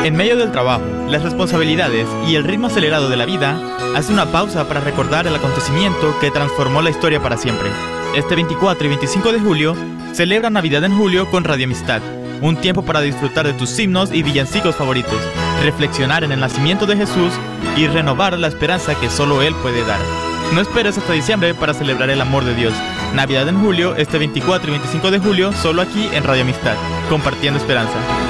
En medio del trabajo, las responsabilidades y el ritmo acelerado de la vida, haz una pausa para recordar el acontecimiento que transformó la historia para siempre. Este 24 y 25 de julio, celebra Navidad en Julio con Radio Amistad. Un tiempo para disfrutar de tus himnos y villancicos favoritos, reflexionar en el nacimiento de Jesús y renovar la esperanza que solo Él puede dar. No esperes hasta diciembre para celebrar el amor de Dios. Navidad en Julio, este 24 y 25 de julio, solo aquí en Radio Amistad, compartiendo esperanza.